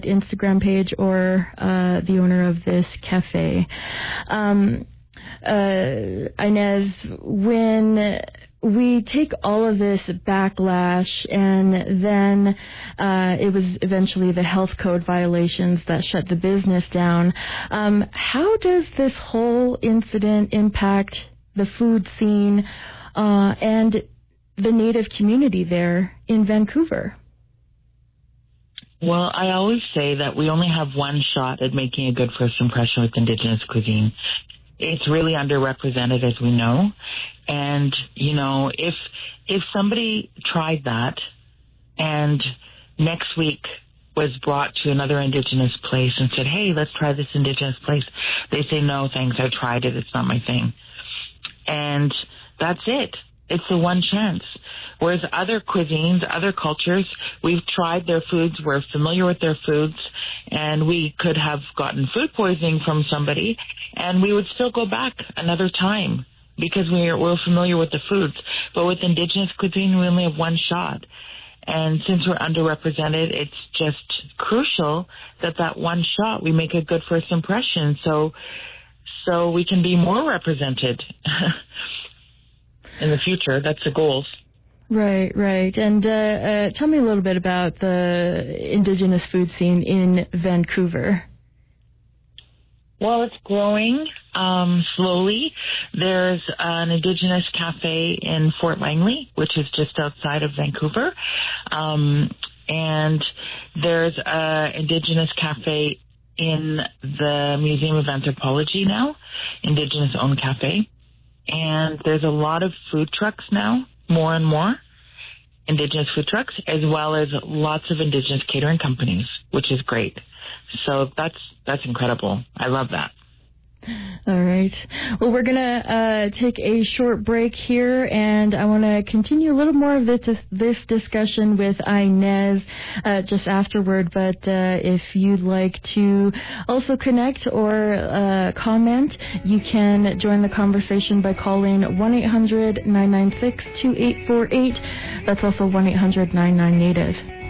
Instagram page or the owner of this cafe. Inez, when we take all of this backlash and then it was eventually the health code violations that shut the business down, how does this whole incident impact the food scene and the Native community there in Vancouver? Well, I always say that we only have one shot at making a good first impression with Indigenous cuisine. It's really underrepresented, as we know. And, you know, if somebody tried that and next week was brought to another Indigenous place and said, hey, let's try this Indigenous place, they say, no, thanks, I tried it, it's not my thing. And that's it. It's the one chance. Whereas other cuisines, other cultures, we've tried their foods, we're familiar with their foods, and we could have gotten food poisoning from somebody, and we would still go back another time because we're familiar with the foods. But with Indigenous cuisine, we only have one shot. And since we're underrepresented, it's just crucial that one shot, we make a good first impression so we can be more represented. In the future, that's the goals. Right. And tell me a little bit about the Indigenous food scene in Vancouver. Well, it's growing slowly. There's an Indigenous cafe in Fort Langley, which is just outside of Vancouver. And there's an Indigenous cafe in the Museum of Anthropology now, Indigenous-owned cafe. And there's a lot of food trucks now, more and more Indigenous food trucks, as well as lots of Indigenous catering companies, which is great. So that's incredible. I love that. All right. Well, we're going to take a short break here, and I want to continue a little more of this discussion with Inez just afterward. But if you'd like to also connect or comment, you can join the conversation by calling 1-800-996-2848. That's also 1-800-99-NATIVE.